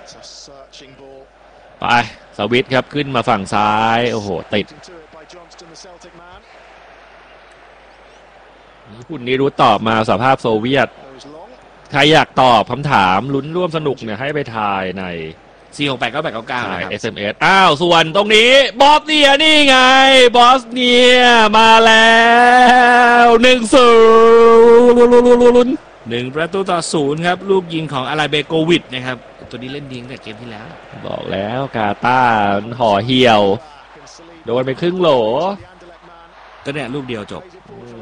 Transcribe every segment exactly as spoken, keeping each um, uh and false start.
ไปสวิตครับขึ้นมาฝั่งซ้ายโอ้โหติดคุณนี้รู้ตอบมาสภาพโซเวียตใครอยากตอบคำถามลุ้นร่วมสนุกเนี่ยให้ไปทายในสี่ หก แปด เก้า แปด เก้า เก้านะครับเอส เอ็ม เอส อ้าวส่วนตรงนี้บอสเนียนี่ไงบอสเนียมาแล้วหนึ่งศูนย์หนึ่งประตูต่อศูนย์ครับลูกยิงของอาราเบโกวิชนะครับตัวนี้เล่นดีตั้งแต่เกมที่แล้วบอกแล้วกาตาร์ห่อเหี่ยวโดนไปครึ่งโหลก็เนี่ยลูกเดียวจบ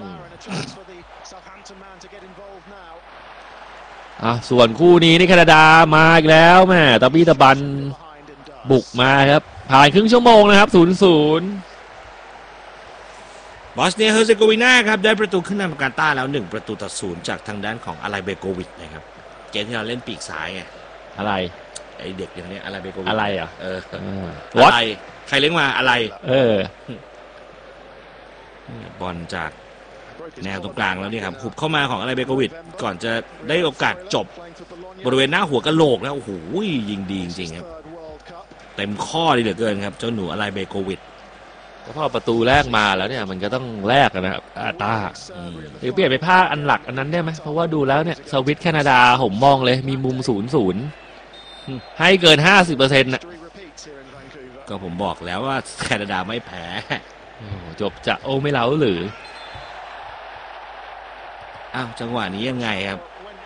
อ่ะส่วนคู่นี้นี่แคนาดามาอีกแล้วแม่ตะบี้ตะบันบุกมาครับผ่านครึ่งชั่วโมงนะครับศูนย์ศูนย์บอสเนียเฮอร์เซโกวีนาครับได้ประตูขึ้นนำกาตาร์แล้วหนึ่งประตูต่อศูนย์จากทางด้านของอาราเบโกวิชนะครับเกมที่เราเล่นปีกซ้ายไงอะไรไอเด็กอย่างนี้อาราเบโกวิชอะไรอ่ะเอออะไรใครเลี้ยงมาอะไรเออบอลจากแนวตรงกลางแล้วนี่ครับหุบเข้ามาของอาราเบโกวิชก่อนจะได้โอกาสจบบริเวณหน้าหัวกะโหลกแล้วโอ้โหยิงดีจริงๆครับเต็มข้อดีเหลือเกินครับเจ้าหนูอาราเบโกวิชก็พอประตูแรกมาแล้วเนี่ยมันก็ต้องแลกนะครับอาตาหรือเปลี่ยนไปภาคอันหลักอันนั้นได้ไหมเพราะว่าดูแล้วเนี่ยสวิตแคนาดาผมมองเลยมีมุมศูนย์ศูนย์ให้เกินห้าสิบเปอร์เซ็นต์นะก็ผมบอกแล้วว่าแคนาดาไม่แพ้จบจะโอ้ไม่เล้าหรืออ้าวจังหวะนี้ยังไงครับ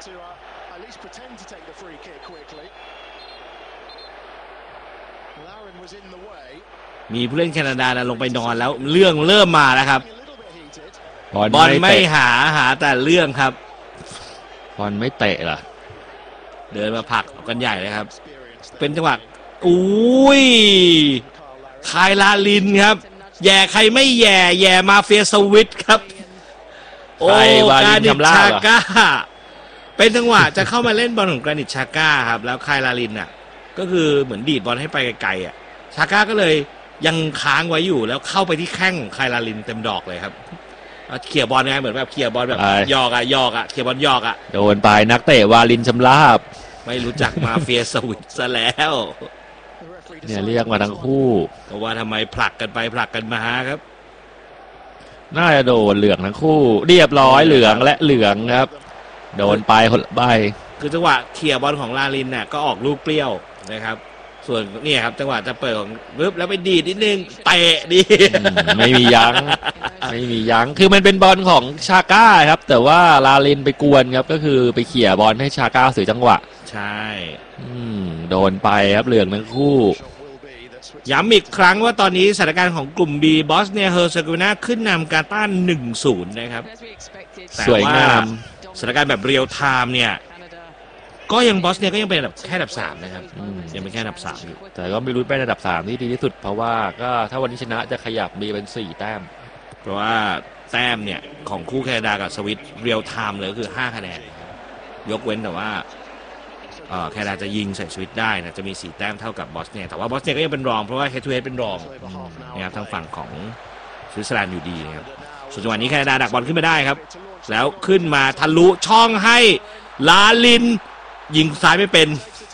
มีผู้เล่นแคนาดาลงไปนอนแล้วเรื่องเริ่มมาแล้วครับบอลไม่หาหาแต่เรื่องครับบอลไม่เตะเหรอเดินมาผลักกันใหญ่เลยครับเป็นจังหวะอุ้ยคายลาลินครับแย่ใครไม่แย่แย่มาเฟียสวิตครับโอ้กานิชชาก้าเป็นจังหวะจะเข้ามาเล่นบอลของกานิชชาก้าครับแล้วคายลาลินน่ะก็คือเหมือนดีดบอลให้ไปไกลๆอ่ะชาก้าก็เลยยังค้างไว้อยู่แล้วเข้าไปที่แข้งของคายลาลินเต็มดอกเลยครับเขี่ยบอลไงเหมือนแบบเขี่ยบอลแบบยอกอะยอกอะเขี่ยบอลยอกอะโดนไปนักเตะวาลินชำราบไม่รู้จักมาเฟียสวิตซะแล้วเนี่ยเรียกมาทั้งคู่ก็ว่าทำไมผลักกันไปผลักกันมาครับน่าจะโดนเหลืองทั้งคู่เรียบร้อยเหลืองและเหลืองครับโดนไปคนละใบคือจังหวะเขี่ยบอลของลาลินน่ะก็ออกลูกเปรี้ยวนะครับส่วนนี่ครับจังหวะจะเปิดของปึ๊บแล้วไปดีดนิดนึงเตะดีไม่มียั้งไม่มียั้งคือมันเป็นบอลของชาก้าครับแต่ว่าลาลินไปกวนครับก็คือไปเขี่ยบอลให้ชาก้าเสียจังหวะใช่โดนไปครับเหลืองทั้งคู่ย้ำอีกครั้งว่าตอนนี้สถานการณ์ของกลุ่ม B บอสเนียเฮอร์เซโกวีนาขึ้นนำกาตาร์ หนึ่งศูนย์ นะครับสวยงามสถานการณ์แบบเรียลไทม์เนี่ยก็ยังบอสเนียก็ยังเป็นอันดับแค่อันดับสามนะครับยังเป็นแค่อันดับสามอยู่แต่ก็ไม่รู้เป็นอันดับสามที่ดีที่สุดเพราะว่าก็ถ้าวันนี้ชนะจะขยับมีเป็นสี่แต้มเพราะว่าแต้มเนี่ยของคู่แคนาดากับสวิตเรียลไทม์เลยก็คือห้าคะแนนยกเว้นแต่ว่าแคนาดาจะยิงใส่สวิตได้นะจะมีสี่แต้มเท่ากับบอสเนียแต่ว่าบอสเนียก็ยังเป็นรองเพราะว่าเฮดทูเฮดเป็นรองนะครับทางฝั่งของสวิตเซอร์แลนด์อยู่ดีนะครับส่วนจังหวะนี้แคนาดาดักบอลขึ้นมาได้ครับแล้วขึ้นมาทะลุช่องให้ลาลินยิงซ้ายไม่เป็น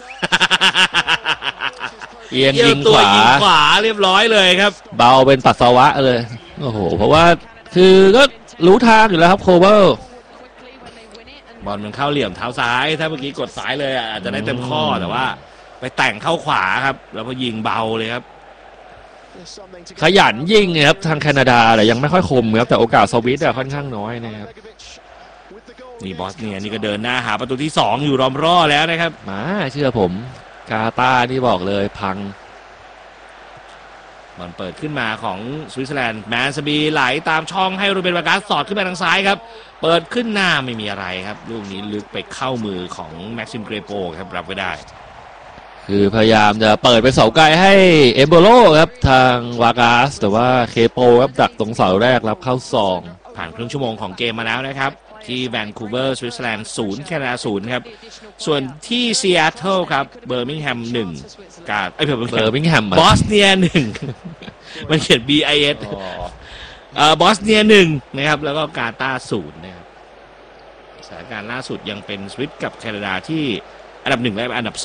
เอียงยิงขวายิงขวาเรียบร้อยเลยครับเบาเป็นปัสสาวะเลยโอ้โหเพราะว่าคือก็รู้ทางอยู่แล้วครับโคเวอร์บอลมันเข้าเหลี่ยมเท้าซ้ายถ้าเมื่อกี้กดซ้ายเลยอาจจะได้เต็มข้อแต่ว่าไปแต่งเข้าขวาครับแล้วพอยิงเบาเลยครับขยันยิงครับทางแคนาดาแต่ยังไม่ค่อยคมครับแต่โอกาสสวิตค่อนข้างน้อยนะครับนี่บอสเนียนี่ก็เดินหน้าหาประตูที่สองอยู่รอมร่อแล้วนะครับมาเชื่อผมกาตาร์นี่บอกเลยพังบอลเปิดขึ้นมาของสวิตเซอร์แลนด์แมนสบีไหลตามช่องให้รูเบนวากัสสอดขึ้นไปทางซ้ายครับเปิดขึ้นหน้าไม่มีอะไรครับลูกนี้ลึกไปเข้ามือของแม็กซิมเกรโปครับรับไว้ได้คือพยายามจะเปิดไปเสาไกลให้เอมโบโลครับทางวากัสแต่ว่าเคโปครับดักตรงเสาแรกรับเข้าซองผ่านครึ่งชั่วโมงของเกมมาแล้วนะครับที่แวนคูเวอร์สวิตเซอร์แลนด์ศูนย์แคนาดาศูนย์ครับส่วนที่ซีแอตเทิลครับเบอร์มิงแฮมหนึ่งกาไอ้เบอร์มิงแฮมบอสเนียหนึ่งมันเขียน บี ไอ เอส เอ่อบอสเนียหนึ่งนะครับแล้วก็กาตาร์ศูนย์นะครับสถานการณ์ล่าสุดยังเป็นสวิตกับแคนาดาที่อันดับหนึ่งและอันดับ